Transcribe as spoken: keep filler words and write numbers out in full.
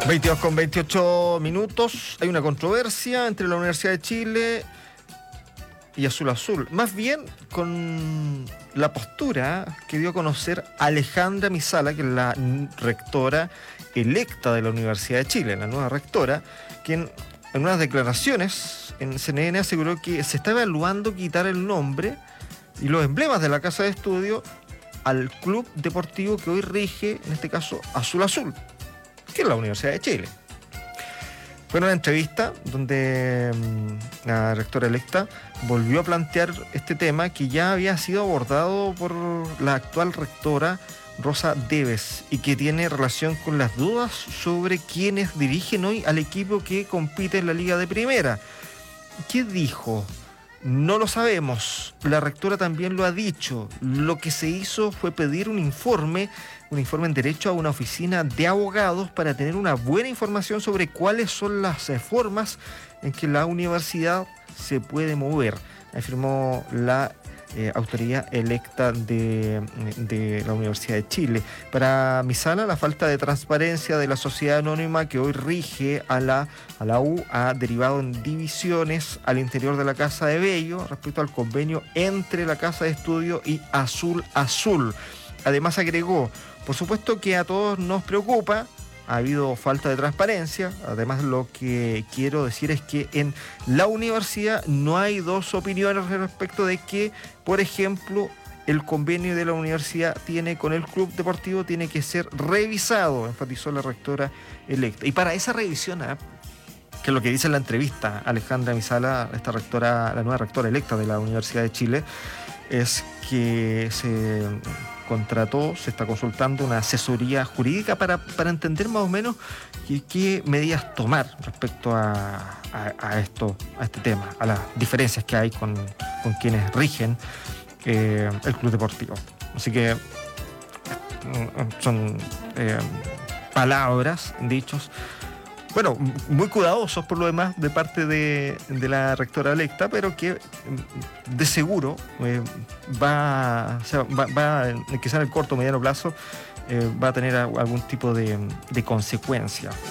veintidós con veintiocho minutos. Hay una controversia entre la Universidad de Chile y Azul Azul. Más bien con la postura que dio a conocer Alejandra Misala, que es la rectora electa de la Universidad de Chile, la nueva rectora, quien en unas declaraciones en C N N aseguró que se está evaluando quitar el nombre y los emblemas de la casa de estudio al club deportivo que hoy rige, en este caso, Azul Azul, que es la Universidad de Chile. Fue en una entrevista donde mmm, la rectora electa volvió a plantear este tema que ya había sido abordado por la actual rectora Rosa Deves y que tiene relación con las dudas sobre quienes dirigen hoy al equipo que compite en la Liga de Primera. ¿Qué dijo? No lo sabemos. La rectora también lo ha dicho. Lo que se hizo fue pedir un informe, un informe en derecho a una oficina de abogados para tener una buena información sobre cuáles son las formas en que la universidad se puede mover, afirmó la eh, autoridad electa de, de la Universidad de Chile. Para Misala, la falta de transparencia de la sociedad anónima que hoy rige a la, a la U ha derivado en divisiones al interior de la Casa de Bello respecto al convenio entre la Casa de Estudio y Azul Azul. Además agregó, por supuesto que a todos nos preocupa, ha habido falta de transparencia. Además, lo que quiero decir es que en la universidad no hay dos opiniones respecto de que, por ejemplo, el convenio de la universidad tiene con el club deportivo tiene que ser revisado, enfatizó la rectora electa. Y para esa revisión, ¿eh? que es lo que dice en la entrevista Alejandra Misala, esta rectora, la nueva rectora electa de la Universidad de Chile, es que se contrató, se está consultando una asesoría jurídica para, para entender más o menos qué, qué medidas tomar respecto a, a, a esto, a este tema, a las diferencias que hay con, con quienes rigen eh, el club deportivo. Así que son eh, palabras, dichos, bueno, muy cuidadosos por lo demás de parte de, de la rectora electa, pero que de seguro eh, va, o sea, va, va, quizá en el corto o mediano plazo, eh, va a tener algún tipo de, de consecuencia.